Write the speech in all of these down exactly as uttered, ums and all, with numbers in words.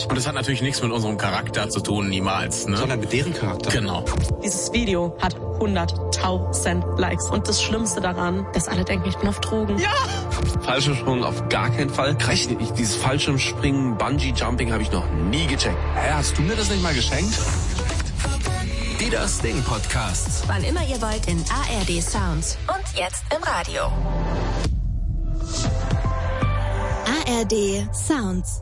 Und das hat natürlich nichts mit unserem Charakter zu tun, niemals, ne? Sondern mit deren Charakter. Genau. Dieses Video hat hunderttausend Likes. Und das Schlimmste daran, dass alle denken, ich bin auf Drogen. Ja! Fallschirmsprung auf gar keinen Fall. Reicht nicht. Dieses Fallschirmspringen, Bungee-Jumping habe ich noch nie gecheckt. Hä, hast du mir das nicht mal geschenkt? Die Das Ding Podcasts. Wann immer ihr wollt in A R D Sounds. Und jetzt im Radio. A R D Sounds.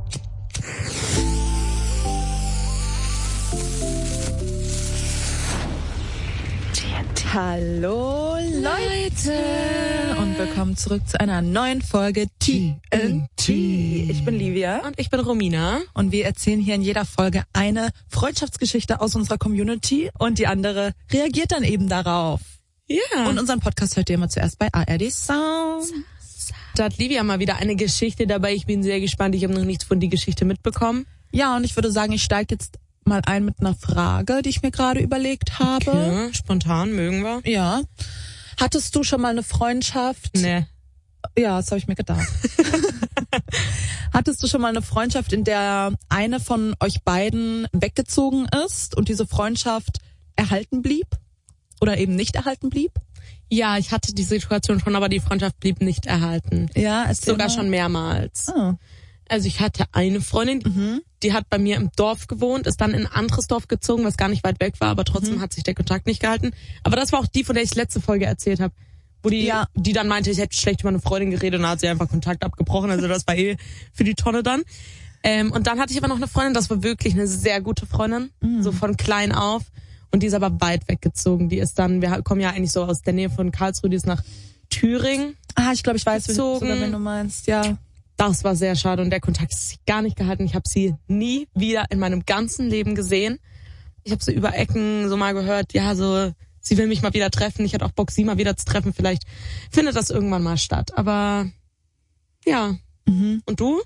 Hallo Leute und willkommen zurück zu einer neuen Folge T N T. Ich bin Livia Und ich bin Romina. und wir erzählen hier in jeder Folge eine Freundschaftsgeschichte aus unserer Community und die andere reagiert dann eben darauf. Ja. Und unseren Podcast hört ihr immer zuerst bei A R D Sound. Da hat Livia mal wieder eine Geschichte dabei. Ich bin sehr gespannt. Ich habe noch nichts von die Geschichte mitbekommen. Ja, und ich würde sagen, ich steige jetzt mal ein mit einer Frage, die ich mir gerade überlegt habe. Ja, spontan, mögen wir. Ja. Hattest du schon mal eine Freundschaft? Nee. Ja, das habe ich mir gedacht. Hattest du schon mal eine Freundschaft, in der eine von euch beiden weggezogen ist und diese Freundschaft erhalten blieb? Oder eben nicht erhalten blieb? Ja, ich hatte die Situation schon, aber die Freundschaft blieb nicht erhalten. Ja, es Sogar schon mehrmals. Oh. Also ich hatte eine Freundin, Mhm. die hat bei mir im Dorf gewohnt, ist dann in ein anderes Dorf gezogen, was gar nicht weit weg war, aber trotzdem Mhm. hat sich der Kontakt nicht gehalten. Aber das war auch die, von der ich letzte Folge erzählt habe. Wo die, Ja. die dann meinte, ich hätte schlecht über eine Freundin geredet und dann hat sie einfach Kontakt abgebrochen. Also das war eh für die Tonne dann. Ähm, und dann hatte ich aber noch eine Freundin, das war wirklich eine sehr gute Freundin, Mhm. so von klein auf. Und die ist aber weit weggezogen. Die ist dann, wir kommen ja eigentlich so aus der Nähe von Karlsruhe, die ist nach Thüringen. Ah, ich glaube, ich weiß, wen, Gezogen. sogar, wen du meinst. Ja. Das war sehr schade und der Kontakt ist sich gar nicht gehalten. Ich habe sie nie wieder in meinem ganzen Leben gesehen. Ich habe so über Ecken so mal gehört, ja, so sie will mich mal wieder treffen. Ich hatte auch Bock, sie mal wieder zu treffen. Vielleicht findet das irgendwann mal statt. Aber ja. Mhm. Und du?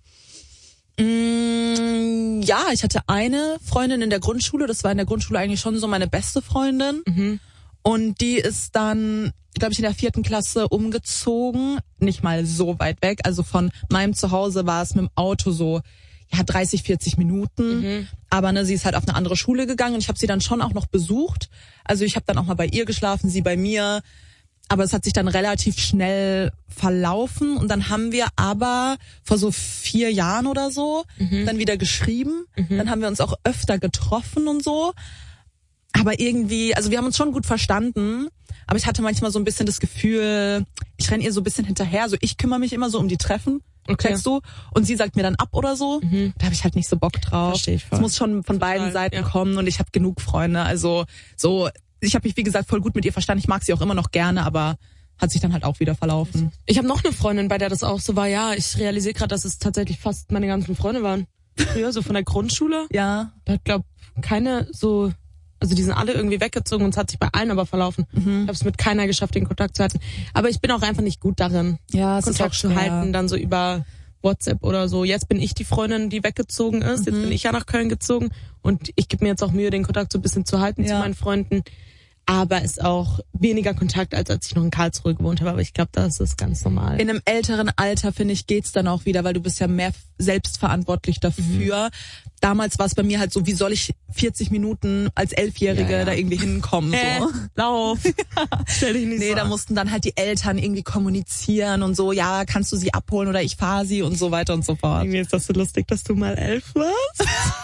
Mm, ja, ich hatte eine Freundin in der Grundschule. Das war in der Grundschule eigentlich schon so meine beste Freundin. Mhm. Und die ist dann, glaube ich, in der vierten Klasse umgezogen. Nicht mal so weit weg. Also von meinem Zuhause war es mit dem Auto so, ja, dreißig, vierzig Minuten. Mhm. Aber ne, sie ist halt auf eine andere Schule gegangen und ich habe sie dann schon auch noch besucht. Also ich habe dann auch mal bei ihr geschlafen, sie bei mir. Aber es hat sich dann relativ schnell verlaufen. Und dann haben wir aber vor so vier Jahren oder so Mhm. dann wieder geschrieben. Mhm. Dann haben wir uns auch öfter getroffen und so. Aber irgendwie, also wir haben uns schon gut verstanden, aber ich hatte manchmal so ein bisschen das Gefühl, ich renne ihr so ein bisschen hinterher. Also ich kümmere mich immer so um die Treffen, Okay. checkst du? Und sie sagt mir dann ab oder so. Mhm. Da habe ich halt nicht so Bock drauf. Versteh ich voll. Es muss schon von beiden Total, Seiten ja. kommen und ich habe genug Freunde. Also so, ich habe mich wie gesagt voll gut mit ihr verstanden. Ich mag sie auch immer noch gerne, aber hat sich dann halt auch wieder verlaufen. Ich habe noch eine Freundin, bei der das auch so war. Ja, ich realisiere gerade, dass es tatsächlich fast meine ganzen Freunde waren. Früher, so von der Grundschule. Ja. Da hat, glaub, keine so, also die sind alle irgendwie weggezogen und es hat sich bei allen aber verlaufen. Mhm. Ich habe es mit keiner geschafft, den Kontakt zu halten. Aber ich bin auch einfach nicht gut darin, Ja, es ist auch Kontakt zu schwer. halten, dann so über WhatsApp oder so. Jetzt bin ich die Freundin, die weggezogen ist. Jetzt Mhm. bin ich ja nach Köln gezogen und ich gebe mir jetzt auch Mühe, den Kontakt so ein bisschen zu halten Ja. zu meinen Freunden. Aber ist auch weniger Kontakt, als als ich noch in Karlsruhe gewohnt habe. Aber ich glaube, das ist ganz normal. In einem älteren Alter, finde ich, geht's dann auch wieder, weil du bist ja mehr selbstverantwortlich dafür. Mhm. Damals war es bei mir halt so, wie soll ich vierzig Minuten als Elfjährige Ja, ja. da irgendwie hinkommen? Äh, So. lauf. Stell dich nicht Nee, so da an. mussten dann halt die Eltern irgendwie kommunizieren und so, ja, kannst du sie abholen oder ich fahre sie und so weiter und so fort. Irgendwie ist das so lustig, dass du mal elf warst.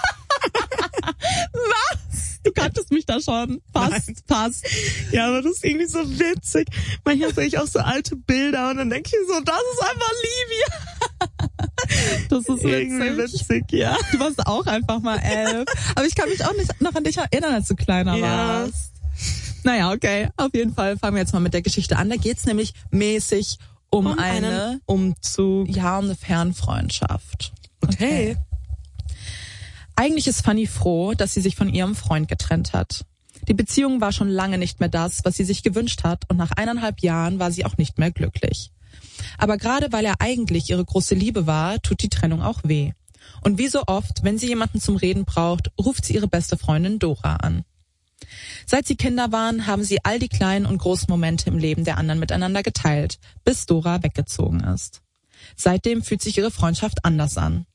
Was? Du kanntest mich da schon. Passt, Nein. passt. Ja, aber das ist irgendwie so witzig. Manchmal sehe ich auch so alte Bilder und dann denke ich so, das ist einfach Livia. Das ist Irgendwie witzig. witzig, ja. Du warst auch einfach mal elf. Aber ich kann mich auch nicht noch an dich erinnern, als du kleiner Ja. warst. Naja, okay. Auf jeden Fall fangen wir jetzt mal mit der Geschichte an. Da geht's nämlich mäßig um, Um eine, einen Umzug. ja, um eine Fernfreundschaft. Okay. Eigentlich ist Fanny froh, dass sie sich von ihrem Freund getrennt hat. Die Beziehung war schon lange nicht mehr das, was sie sich gewünscht hat, und nach eineinhalb Jahren war sie auch nicht mehr glücklich. Aber gerade weil er eigentlich ihre große Liebe war, tut die Trennung auch weh. Und wie so oft, wenn sie jemanden zum Reden braucht, ruft sie ihre beste Freundin Dora an. Seit sie Kinder waren, haben sie all die kleinen und großen Momente im Leben der anderen miteinander geteilt, bis Dora weggezogen ist. Seitdem fühlt sich ihre Freundschaft anders an.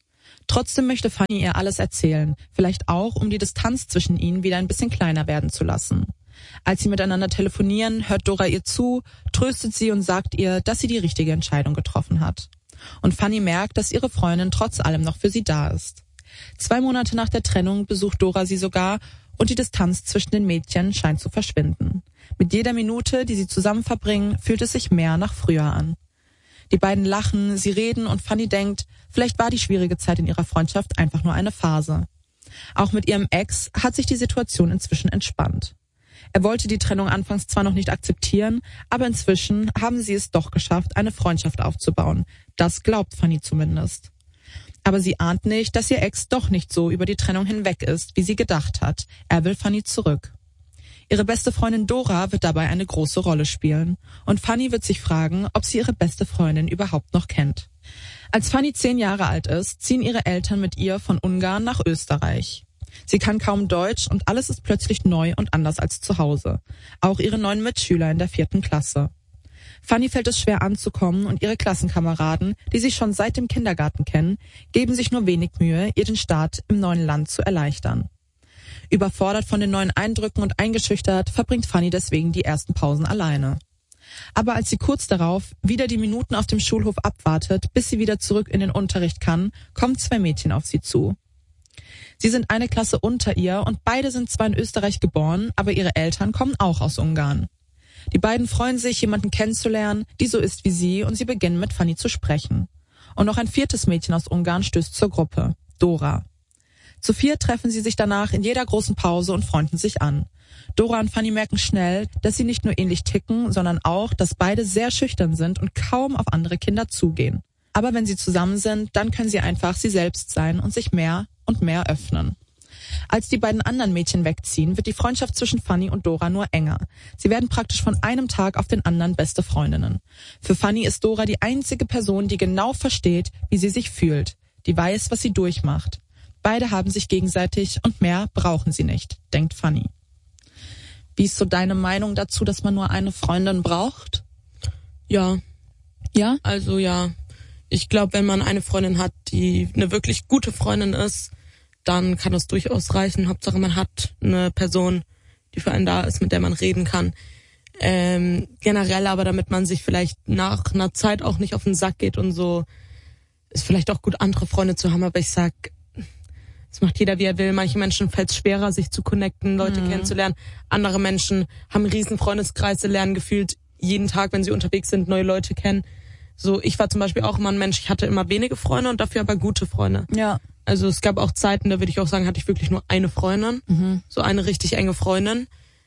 Trotzdem möchte Fanny ihr alles erzählen, vielleicht auch, um die Distanz zwischen ihnen wieder ein bisschen kleiner werden zu lassen. Als sie miteinander telefonieren, hört Dora ihr zu, tröstet sie und sagt ihr, dass sie die richtige Entscheidung getroffen hat. Und Fanny merkt, dass ihre Freundin trotz allem noch für sie da ist. Zwei Monate nach der Trennung besucht Dora sie sogar und die Distanz zwischen den Mädchen scheint zu verschwinden. Mit jeder Minute, die sie zusammen verbringen, fühlt es sich mehr nach früher an. Die beiden lachen, sie reden und Fanny denkt, vielleicht war die schwierige Zeit in ihrer Freundschaft einfach nur eine Phase. Auch mit ihrem Ex hat sich die Situation inzwischen entspannt. Er wollte die Trennung anfangs zwar noch nicht akzeptieren, aber inzwischen haben sie es doch geschafft, eine Freundschaft aufzubauen. Das glaubt Fanny zumindest. Aber sie ahnt nicht, dass ihr Ex doch nicht so über die Trennung hinweg ist, wie sie gedacht hat. Er will Fanny zurück. Ihre beste Freundin Dora wird dabei eine große Rolle spielen. Und Fanny wird sich fragen, ob sie ihre beste Freundin überhaupt noch kennt. Als Fanny zehn Jahre alt ist, ziehen ihre Eltern mit ihr von Ungarn nach Österreich. Sie kann kaum Deutsch und alles ist plötzlich neu und anders als zu Hause. Auch ihre neuen Mitschüler in der vierten Klasse. Fanny fällt es schwer anzukommen und ihre Klassenkameraden, die sich schon seit dem Kindergarten kennen, geben sich nur wenig Mühe, ihr den Start im neuen Land zu erleichtern. Überfordert von den neuen Eindrücken und eingeschüchtert, verbringt Fanny deswegen die ersten Pausen alleine. Aber als sie kurz darauf wieder die Minuten auf dem Schulhof abwartet, bis sie wieder zurück in den Unterricht kann, kommen zwei Mädchen auf sie zu. Sie sind eine Klasse unter ihr und beide sind zwar in Österreich geboren, aber ihre Eltern kommen auch aus Ungarn. Die beiden freuen sich, jemanden kennenzulernen, die so ist wie sie, und sie beginnen mit Fanny zu sprechen. Und noch ein viertes Mädchen aus Ungarn stößt zur Gruppe, Dora. Zu vier treffen sie sich danach in jeder großen Pause und freunden sich an. Dora und Fanny merken schnell, dass sie nicht nur ähnlich ticken, sondern auch, dass beide sehr schüchtern sind und kaum auf andere Kinder zugehen. Aber wenn sie zusammen sind, dann können sie einfach sie selbst sein und sich mehr und mehr öffnen. Als die beiden anderen Mädchen wegziehen, wird die Freundschaft zwischen Fanny und Dora nur enger. Sie werden praktisch von einem Tag auf den anderen beste Freundinnen. Für Fanny ist Dora die einzige Person, die genau versteht, wie sie sich fühlt, die weiß, was sie durchmacht. Beide haben sich gegenseitig und mehr brauchen sie nicht, denkt Fanny. Wie ist so deine Meinung dazu, dass man nur eine Freundin braucht? Ja. Ja? Also ja. Ich glaube, wenn man eine Freundin hat, die eine wirklich gute Freundin ist, dann kann das durchaus reichen. Hauptsache, man hat eine Person, die für einen da ist, mit der man reden kann. Ähm, generell aber, damit man sich vielleicht nach einer Zeit auch nicht auf den Sack geht und so, ist vielleicht auch gut, andere Freunde zu haben. Aber ich sag, es macht jeder, wie er will. Manche Menschen fällt es schwerer, sich zu connecten, Leute mhm. kennenzulernen. Andere Menschen haben einen riesen Freundeskreis, lernen gefühlt jeden Tag, wenn sie unterwegs sind, neue Leute kennen. So, ich war zum Beispiel auch immer ein Mensch, ich hatte immer wenige Freunde und dafür aber gute Freunde. Ja. Also es gab auch Zeiten, da würde ich auch sagen, hatte ich wirklich nur eine Freundin. Mhm. So eine richtig enge Freundin.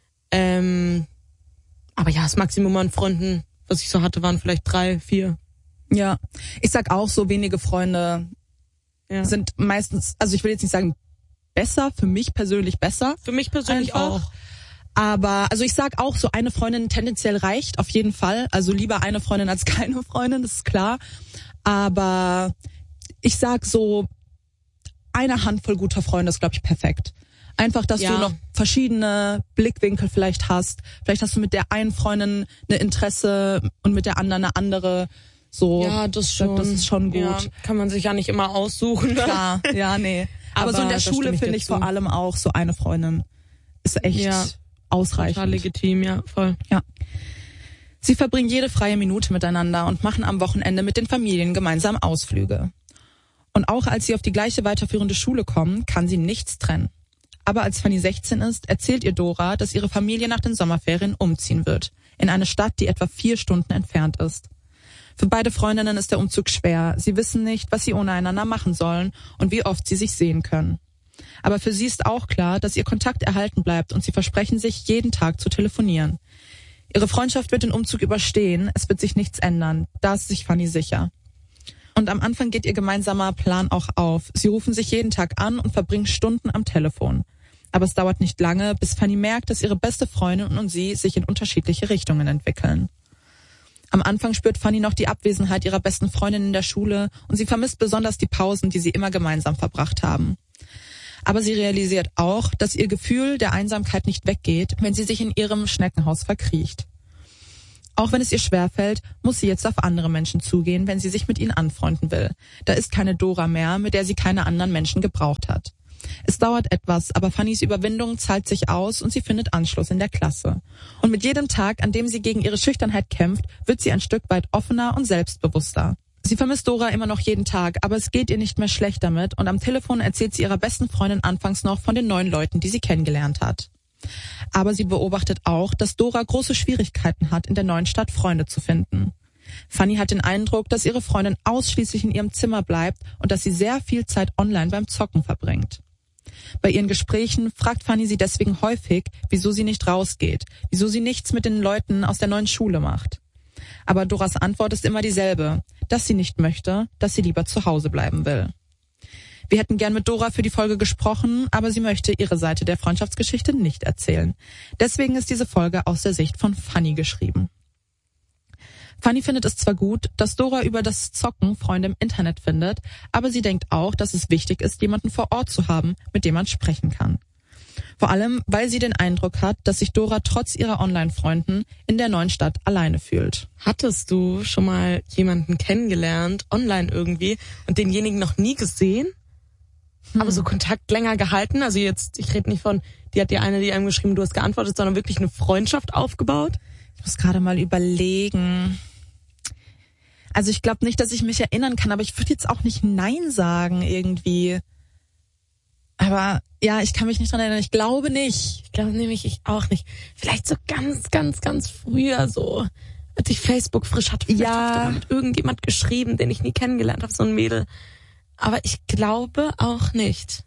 Ähm, aber ja, das Maximum an Freunden, was ich so hatte, waren vielleicht drei, vier. Ja, ich sag auch, so wenige Freunde ja. sind meistens, also ich will jetzt nicht sagen besser, für mich persönlich besser. Für mich persönlich einfach. auch. Aber, also ich sag auch, so eine Freundin tendenziell reicht, auf jeden Fall. Also lieber eine Freundin als keine Freundin, das ist klar. Aber ich sag so, eine Handvoll guter Freunde ist, glaube ich, perfekt. Einfach, dass ja. du noch verschiedene Blickwinkel vielleicht hast. Vielleicht hast du mit der einen Freundin eine Interesse und mit der anderen eine andere. So, ja, das schon. Das ist schon gut. Ja, kann man sich ja nicht immer aussuchen. Klar, ja, nee. Aber, Aber so in der Schule finde ich vor allem auch so eine Freundin ist echt ja. ausreichend. Total legitim, ja, voll. Ja. Sie verbringen jede freie Minute miteinander und machen am Wochenende mit den Familien gemeinsam Ausflüge. Und auch als sie auf die gleiche weiterführende Schule kommen, kann sie nichts trennen. Aber als Fanny sechzehn ist, erzählt ihr Dora, dass ihre Familie nach den Sommerferien umziehen wird. In eine Stadt, die etwa vier Stunden entfernt ist. Für beide Freundinnen ist der Umzug schwer. Sie wissen nicht, was sie ohne einander machen sollen und wie oft sie sich sehen können. Aber für sie ist auch klar, dass ihr Kontakt erhalten bleibt und sie versprechen sich, jeden Tag zu telefonieren. Ihre Freundschaft wird den Umzug überstehen, es wird sich nichts ändern. Da ist sich Fanny sicher. Und am Anfang geht ihr gemeinsamer Plan auch auf. Sie rufen sich jeden Tag an und verbringen Stunden am Telefon. Aber es dauert nicht lange, bis Fanny merkt, dass ihre beste Freundin und sie sich in unterschiedliche Richtungen entwickeln. Am Anfang spürt Fanny noch die Abwesenheit ihrer besten Freundin in der Schule und sie vermisst besonders die Pausen, die sie immer gemeinsam verbracht haben. Aber sie realisiert auch, dass ihr Gefühl der Einsamkeit nicht weggeht, wenn sie sich in ihrem Schneckenhaus verkriecht. Auch wenn es ihr schwerfällt, muss sie jetzt auf andere Menschen zugehen, wenn sie sich mit ihnen anfreunden will. Da ist keine Dora mehr, mit der sie keine anderen Menschen gebraucht hat. Es dauert etwas, aber Fannys Überwindung zahlt sich aus und sie findet Anschluss in der Klasse. Und mit jedem Tag, an dem sie gegen ihre Schüchternheit kämpft, wird sie ein Stück weit offener und selbstbewusster. Sie vermisst Dora immer noch jeden Tag, aber es geht ihr nicht mehr schlecht damit und am Telefon erzählt sie ihrer besten Freundin anfangs noch von den neuen Leuten, die sie kennengelernt hat. Aber sie beobachtet auch, dass Dora große Schwierigkeiten hat, in der neuen Stadt Freunde zu finden. Fanny hat den Eindruck, dass ihre Freundin ausschließlich in ihrem Zimmer bleibt und dass sie sehr viel Zeit online beim Zocken verbringt. Bei ihren Gesprächen fragt Fanny sie deswegen häufig, wieso sie nicht rausgeht, wieso sie nichts mit den Leuten aus der neuen Schule macht. Aber Doras Antwort ist immer dieselbe, dass sie nicht möchte, dass sie lieber zu Hause bleiben will. Wir hätten gern mit Dora für die Folge gesprochen, aber sie möchte ihre Seite der Freundschaftsgeschichte nicht erzählen. Deswegen ist diese Folge aus der Sicht von Fanny geschrieben. Fanny findet es zwar gut, dass Dora über das Zocken Freunde im Internet findet, aber sie denkt auch, dass es wichtig ist, jemanden vor Ort zu haben, mit dem man sprechen kann. Vor allem, weil sie den Eindruck hat, dass sich Dora trotz ihrer Online-Freunden in der neuen Stadt alleine fühlt. Hattest du schon mal jemanden kennengelernt, online irgendwie, und denjenigen noch nie gesehen? Hm. Aber so Kontakt länger gehalten? Also jetzt, ich rede nicht von, die hat dir eine, die einem geschrieben, du hast geantwortet, sondern wirklich eine Freundschaft aufgebaut? Ich muss gerade mal überlegen. Also ich glaube nicht, dass ich mich erinnern kann, aber ich würde jetzt auch nicht Nein sagen irgendwie. Aber ja, ich kann mich nicht dran erinnern. Ich glaube nicht. Ich glaube nämlich ich auch nicht. Vielleicht so ganz, ganz, ganz früher so, als ich Facebook frisch hatte. Vielleicht ja. habe ich mal mit irgendjemand geschrieben, den ich nie kennengelernt habe, so ein Mädel. Aber ich glaube auch nicht.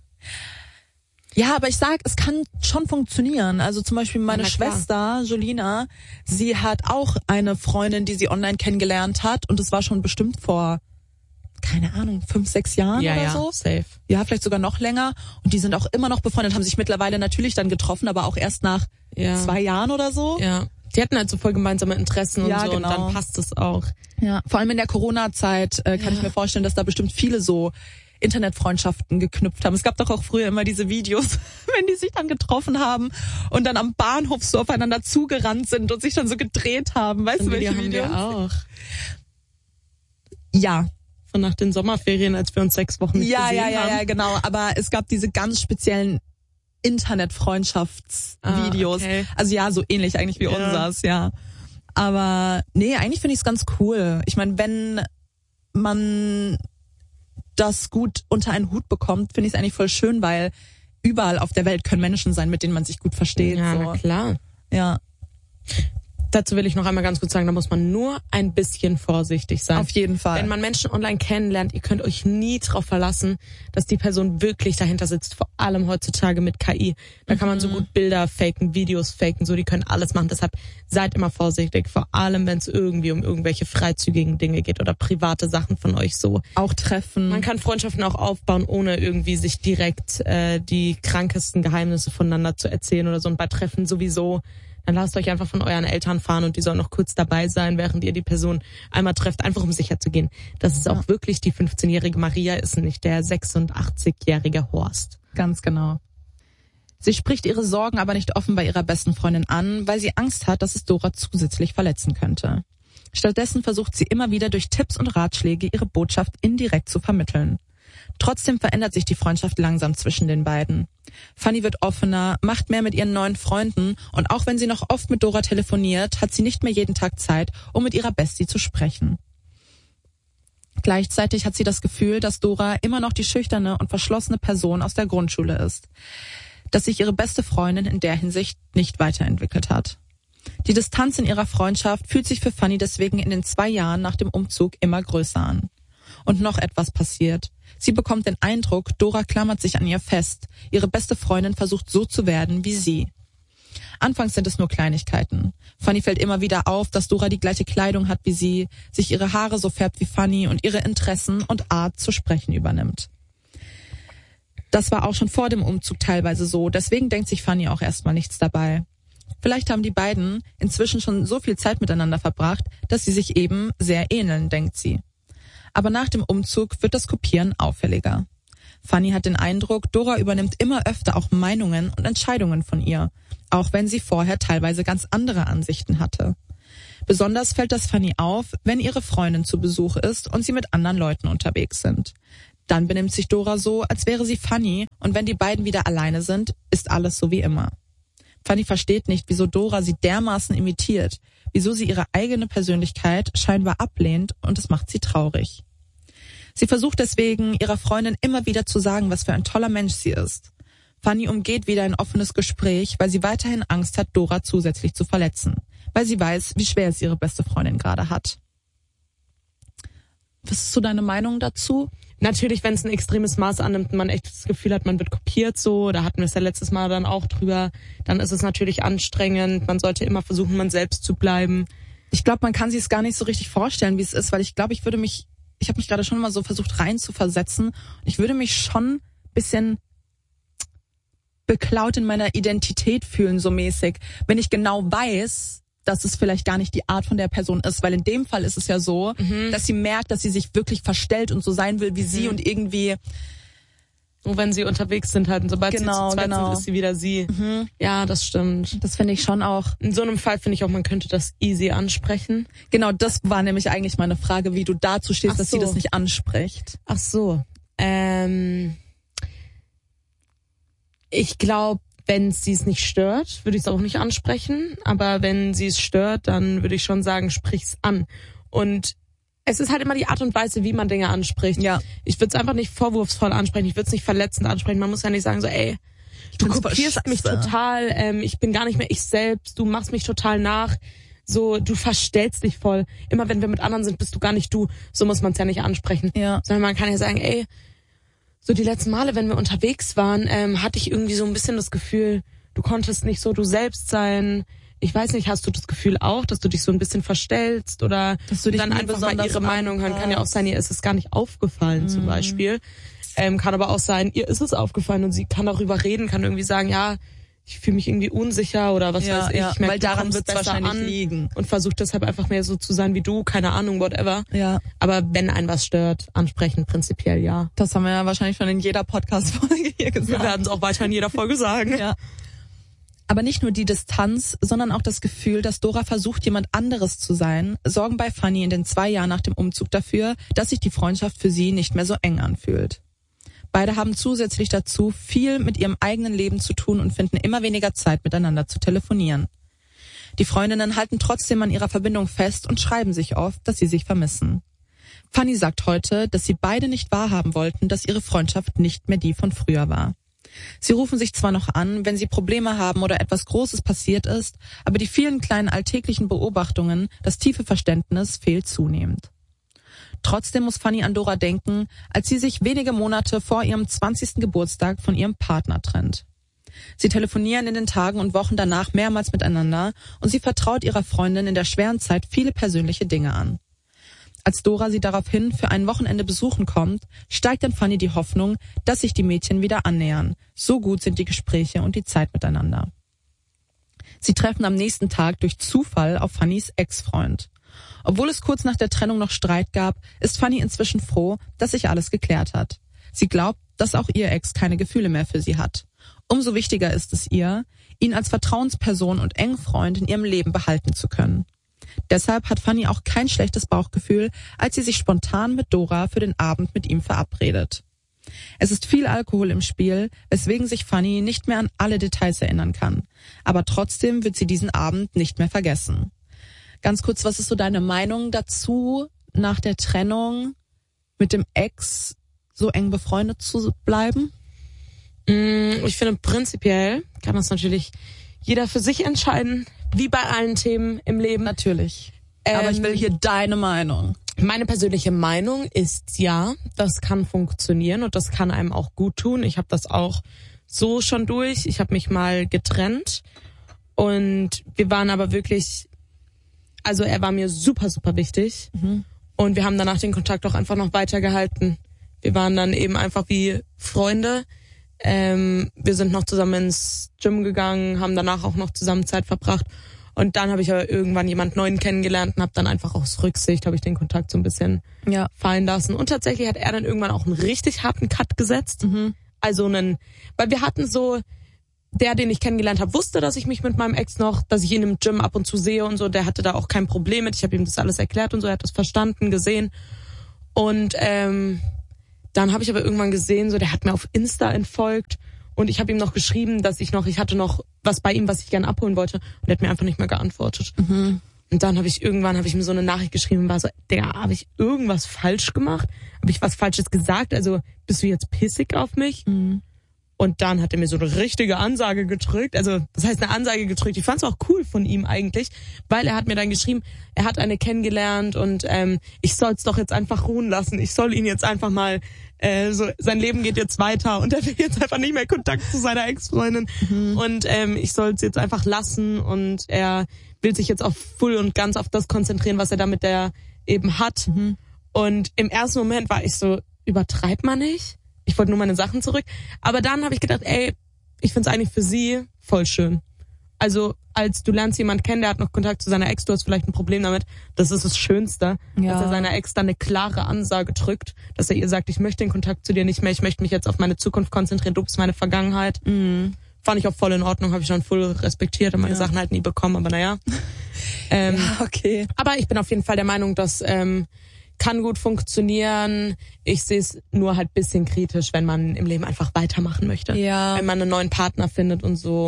Ja, aber ich sag, es kann schon funktionieren. Also zum Beispiel meine ja, Schwester, Jolina, sie hat auch eine Freundin, die sie online kennengelernt hat. Und es war schon bestimmt vor, keine Ahnung, fünf, sechs Jahren ja, oder ja, so. Safe. Ja, vielleicht sogar noch länger. Und die sind auch immer noch befreundet, haben sich mittlerweile natürlich dann getroffen, aber auch erst nach ja. zwei Jahren oder so. Ja, die hatten halt so voll gemeinsame Interessen und ja, so genau. und dann passt es auch. Ja, vor allem in der Corona-Zeit äh, kann ja. ich mir vorstellen, dass da bestimmt viele so Internetfreundschaften geknüpft haben. Es gab doch auch früher immer diese Videos, wenn die sich dann getroffen haben und dann am Bahnhof so aufeinander zugerannt sind und sich dann so gedreht haben. Weißt du, welche haben Videos? Wir auch. Ja. Von nach den Sommerferien, als wir uns sechs Wochen nicht ja, gesehen ja, ja, haben. Ja, genau. Aber es gab diese ganz speziellen Internetfreundschaftsvideos. Ah, okay. Also ja, so ähnlich eigentlich wie ja. unseres, ja. Aber nee, eigentlich finde ich es ganz cool. Ich meine, wenn man das gut unter einen Hut bekommt, finde ich es eigentlich voll schön, weil überall auf der Welt können Menschen sein, mit denen man sich gut versteht. Ja, so. na klar. Ja. Dazu will ich noch einmal ganz kurz sagen, da muss man nur ein bisschen vorsichtig sein. Auf jeden Fall. Wenn man Menschen online kennenlernt, ihr könnt euch nie darauf verlassen, dass die Person wirklich dahinter sitzt, vor allem heutzutage mit K I. Da kann man so gut Bilder faken, Videos faken, so, die können alles machen. Deshalb seid immer vorsichtig, vor allem wenn es irgendwie um irgendwelche freizügigen Dinge geht oder private Sachen von euch so. Auch Treffen. Man kann Freundschaften auch aufbauen, ohne irgendwie sich direkt äh, die krankesten Geheimnisse voneinander zu erzählen oder so. Und bei Treffen sowieso. Dann lasst euch einfach von euren Eltern fahren und die sollen noch kurz dabei sein, während ihr die Person einmal trefft, einfach um sicher zu gehen, dass es auch wirklich die fünfzehnjährige Maria ist und nicht der sechsundachtzigjährige Horst. Ganz genau. Sie spricht ihre Sorgen aber nicht offen bei ihrer besten Freundin an, weil sie Angst hat, dass es Dora zusätzlich verletzen könnte. Stattdessen versucht sie immer wieder durch Tipps und Ratschläge ihre Botschaft indirekt zu vermitteln. Trotzdem verändert sich die Freundschaft langsam zwischen den beiden. Fanny wird offener, macht mehr mit ihren neuen Freunden und auch wenn sie noch oft mit Dora telefoniert, hat sie nicht mehr jeden Tag Zeit, um mit ihrer Bestie zu sprechen. Gleichzeitig hat sie das Gefühl, dass Dora immer noch die schüchterne und verschlossene Person aus der Grundschule ist, dass sich ihre beste Freundin in der Hinsicht nicht weiterentwickelt hat. Die Distanz in ihrer Freundschaft fühlt sich für Fanny deswegen in den zwei Jahren nach dem Umzug immer größer an. Und noch etwas passiert. Sie bekommt den Eindruck, Dora klammert sich an ihr fest. Ihre beste Freundin versucht so zu werden wie sie. Anfangs sind es nur Kleinigkeiten. Fanny fällt immer wieder auf, dass Dora die gleiche Kleidung hat wie sie, sich ihre Haare so färbt wie Fanny und ihre Interessen und Art zu sprechen übernimmt. Das war auch schon vor dem Umzug teilweise so, deswegen denkt sich Fanny auch erstmal nichts dabei. Vielleicht haben die beiden inzwischen schon so viel Zeit miteinander verbracht, dass sie sich eben sehr ähneln, denkt sie. Aber nach dem Umzug wird das Kopieren auffälliger. Fanny hat den Eindruck, Dora übernimmt immer öfter auch Meinungen und Entscheidungen von ihr, auch wenn sie vorher teilweise ganz andere Ansichten hatte. Besonders fällt das Fanny auf, wenn ihre Freundin zu Besuch ist und sie mit anderen Leuten unterwegs sind. Dann benimmt sich Dora so, als wäre sie Fanny, und wenn die beiden wieder alleine sind, ist alles so wie immer. Fanny versteht nicht, wieso Dora sie dermaßen imitiert, wieso sie ihre eigene Persönlichkeit scheinbar ablehnt, und es macht sie traurig. Sie versucht deswegen, ihrer Freundin immer wieder zu sagen, was für ein toller Mensch sie ist. Fanny umgeht wieder ein offenes Gespräch, weil sie weiterhin Angst hat, Dora zusätzlich zu verletzen, weil sie weiß, wie schwer es ihre beste Freundin gerade hat. Was ist so deine Meinung dazu? Natürlich, wenn es ein extremes Maß annimmt und man echt das Gefühl hat, man wird kopiert, so, da hatten wir es ja letztes Mal dann auch drüber, dann ist es natürlich anstrengend. Man sollte immer versuchen, man selbst zu bleiben. Ich glaube, man kann sich es gar nicht so richtig vorstellen, wie es ist, weil ich glaube, ich würde mich, ich habe mich gerade schon mal so versucht rein zu versetzen. Ich würde mich schon ein bisschen beklaut in meiner Identität fühlen, so mäßig, wenn ich genau weiß, dass es vielleicht gar nicht die Art von der Person ist, weil in dem Fall ist es ja so, mhm. dass sie merkt, dass sie sich wirklich verstellt und so sein will wie mhm. sie und irgendwie... Und wenn sie unterwegs sind halt und sobald genau, sie zu zweit genau. sind, ist sie wieder sie. Mhm. Ja, das stimmt. Das finde ich schon auch. In so einem Fall finde ich auch, man könnte das easy ansprechen. Genau, das war nämlich eigentlich meine Frage, wie du dazu stehst, Ach dass so. sie das nicht anspricht. Ach so. Ähm, ich glaube, wenn sie es nicht stört, würde ich es auch nicht ansprechen. Aber wenn sie es stört, dann würde ich schon sagen, sprich's an. Und es ist halt immer die Art und Weise, wie man Dinge anspricht. Ja. Ich würde es einfach nicht vorwurfsvoll ansprechen. Ich würde es nicht verletzend ansprechen. Man muss ja nicht sagen so, ey, du kopierst mich total. Ähm, ich bin gar nicht mehr ich selbst. Du machst mich total nach. So, du verstellst dich voll. Immer wenn wir mit anderen sind, bist du gar nicht du. So muss man es ja nicht ansprechen. Ja. Sondern man kann ja sagen, ey, so die letzten Male, wenn wir unterwegs waren, ähm, hatte ich irgendwie so ein bisschen das Gefühl, du konntest nicht so du selbst sein. Ich weiß nicht, hast du das Gefühl auch, dass du dich so ein bisschen verstellst oder dass du dich dann einfach mal ihre Meinung hören? Kann ja auch sein, ihr ist es gar nicht aufgefallen mm. zum Beispiel. Ähm, kann aber auch sein, ihr ist es aufgefallen und sie kann darüber reden, kann irgendwie sagen, ja, ich fühle mich irgendwie unsicher oder was ja, weiß ich. Ja, ich merke, weil daran wird es wahrscheinlich an liegen. Und versucht deshalb einfach mehr so zu sein wie du, keine Ahnung, whatever. Ja. Aber wenn einen was stört, ansprechen, prinzipiell ja. Das haben wir ja wahrscheinlich schon in jeder Podcast-Folge hier gesagt. Wir werden es auch weiter in jeder Folge sagen. Ja. Aber nicht nur die Distanz, sondern auch das Gefühl, dass Dora versucht, jemand anderes zu sein, sorgen bei Fanny in den zwei Jahren nach dem Umzug dafür, dass sich die Freundschaft für sie nicht mehr so eng anfühlt. Beide haben zusätzlich dazu viel mit ihrem eigenen Leben zu tun und finden immer weniger Zeit, miteinander zu telefonieren. Die Freundinnen halten trotzdem an ihrer Verbindung fest und schreiben sich oft, dass sie sich vermissen. Fanny sagt heute, dass sie beide nicht wahrhaben wollten, dass ihre Freundschaft nicht mehr die von früher war. Sie rufen sich zwar noch an, wenn sie Probleme haben oder etwas Großes passiert ist, aber die vielen kleinen alltäglichen Beobachtungen, das tiefe Verständnis fehlt zunehmend. Trotzdem muss Fanny an Dora denken, als sie sich wenige Monate vor ihrem zwanzigsten Geburtstag von ihrem Partner trennt. Sie telefonieren in den Tagen und Wochen danach mehrmals miteinander und sie vertraut ihrer Freundin in der schweren Zeit viele persönliche Dinge an. Als Dora sie daraufhin für ein Wochenende besuchen kommt, steigt in Fanny die Hoffnung, dass sich die Mädchen wieder annähern. So gut sind die Gespräche und die Zeit miteinander. Sie treffen am nächsten Tag durch Zufall auf Fannys Ex-Freund. Obwohl es kurz nach der Trennung noch Streit gab, ist Fanny inzwischen froh, dass sich alles geklärt hat. Sie glaubt, dass auch ihr Ex keine Gefühle mehr für sie hat. Umso wichtiger ist es ihr, ihn als Vertrauensperson und Engfreund in ihrem Leben behalten zu können. Deshalb hat Fanny auch kein schlechtes Bauchgefühl, als sie sich spontan mit Dora für den Abend mit ihm verabredet. Es ist viel Alkohol im Spiel, weswegen sich Fanny nicht mehr an alle Details erinnern kann. Aber trotzdem wird sie diesen Abend nicht mehr vergessen. Ganz kurz, was ist so deine Meinung dazu, nach der Trennung mit dem Ex so eng befreundet zu bleiben? Ich finde, prinzipiell kann das natürlich jeder für sich entscheiden, wie bei allen Themen im Leben. Natürlich. Ähm, Aber ich will hier deine Meinung. Meine persönliche Meinung ist, ja, das kann funktionieren und das kann einem auch gut tun. Ich habe das auch so schon durch. Ich habe mich mal getrennt und wir waren aber wirklich, also er war mir super, super wichtig. Mhm. Und wir haben danach den Kontakt auch einfach noch weitergehalten. Wir waren dann eben einfach wie Freunde. Ähm, wir sind noch zusammen ins Gym gegangen, haben danach auch noch zusammen Zeit verbracht. Und dann habe ich aber irgendwann jemand Neuen kennengelernt und habe dann einfach aus Rücksicht, habe ich den Kontakt so ein bisschen ja. fallen lassen. Und tatsächlich hat er dann irgendwann auch einen richtig harten Cut gesetzt. Mhm. Also einen, weil wir hatten so, der, den ich kennengelernt habe, wusste, dass ich mich mit meinem Ex noch, dass ich ihn im Gym ab und zu sehe und so. Der hatte da auch kein Problem mit. Ich habe ihm das alles erklärt und so. Er hat das verstanden, gesehen. Und ähm, dann habe ich aber irgendwann gesehen, so der hat mir auf Insta entfolgt und ich habe ihm noch geschrieben, dass ich noch, ich hatte noch was bei ihm, was ich gerne abholen wollte. Und er hat mir einfach nicht mehr geantwortet. Mhm. Und dann habe ich irgendwann, habe ich ihm so eine Nachricht geschrieben und war so, Digga, habe ich irgendwas falsch gemacht? Habe ich was Falsches gesagt? Also bist du jetzt pissig auf mich? Mhm. Und dann hat er mir so eine richtige Ansage gedrückt. Also das heißt eine Ansage gedrückt. Ich fand es auch cool von ihm eigentlich, weil er hat mir dann geschrieben, er hat eine kennengelernt und ähm, ich soll es doch jetzt einfach ruhen lassen. Ich soll ihn jetzt einfach mal, äh, so sein Leben geht jetzt weiter und er will jetzt einfach nicht mehr Kontakt zu seiner Ex-Freundin. Mhm. Und ähm, ich soll es jetzt einfach lassen und er will sich jetzt auf voll und ganz auf das konzentrieren, was er damit der eben hat. Mhm. Und im ersten Moment war ich so, übertreibt man nicht? Ich wollte nur meine Sachen zurück. Aber dann habe ich gedacht, ey, ich find's eigentlich für sie voll schön. Also als du lernst jemanden kennen, der hat noch Kontakt zu seiner Ex, du hast vielleicht ein Problem damit. Das ist das Schönste, ja. Dass er seiner Ex dann eine klare Ansage drückt, dass er ihr sagt, ich möchte den Kontakt zu dir nicht mehr, ich möchte mich jetzt auf meine Zukunft konzentrieren, du bist meine Vergangenheit. Mhm. Fand ich auch voll in Ordnung, habe ich schon voll respektiert und meine ja. Sachen halt nie bekommen, aber naja. ähm, ja, okay. Aber ich bin auf jeden Fall der Meinung, dass ähm, kann gut funktionieren. Ich sehe es nur halt bisschen kritisch, wenn man im Leben einfach weitermachen möchte. Ja. Wenn man einen neuen Partner findet und so.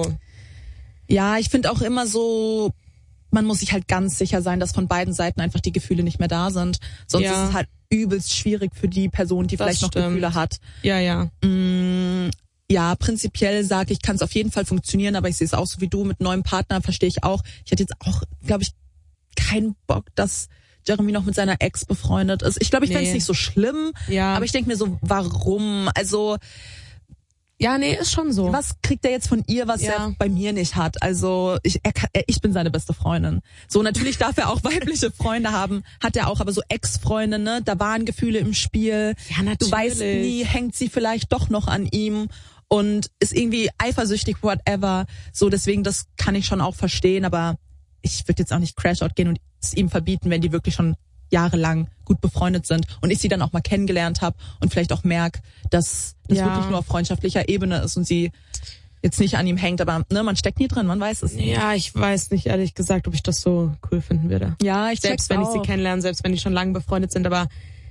Ja, ich finde auch immer so, man muss sich halt ganz sicher sein, dass von beiden Seiten einfach die Gefühle nicht mehr da sind. Sonst ja. ist es halt übelst schwierig für die Person, die das vielleicht noch stimmt. Gefühle hat. Ja, ja. Mm, ja, prinzipiell sage ich, kann es auf jeden Fall funktionieren, aber ich sehe es auch so wie du, mit neuem Partner verstehe ich auch. Ich hätte jetzt auch, glaube ich, keinen Bock, dass Jeremy noch mit seiner Ex befreundet ist. Ich glaube, ich nee. fände es nicht so schlimm, ja. aber ich denke mir so, warum? Also, ja, nee, ist schon so. Was kriegt er jetzt von ihr, was ja. er bei mir nicht hat? Also, ich, er, kann, ich bin seine beste Freundin. So, natürlich darf er auch weibliche Freunde haben, hat er auch, aber so Ex-Freunde, ne, da waren Gefühle im Spiel. Ja, natürlich. Du weißt nie, hängt sie vielleicht doch noch an ihm und ist irgendwie eifersüchtig, whatever. So, deswegen, das kann ich schon auch verstehen, aber ich würde jetzt auch nicht Crashout gehen und es ihm verbieten, wenn die wirklich schon jahrelang gut befreundet sind und ich sie dann auch mal kennengelernt habe und vielleicht auch merke, dass das ja. wirklich nur auf freundschaftlicher Ebene ist und sie jetzt nicht an ihm hängt, aber ne, man steckt nie drin, man weiß es nicht. Ja, ich weiß nicht ehrlich gesagt, ob ich das so cool finden würde. Ja, ich selbst wenn auch. ich sie kennenlerne, selbst wenn die schon lange befreundet sind, aber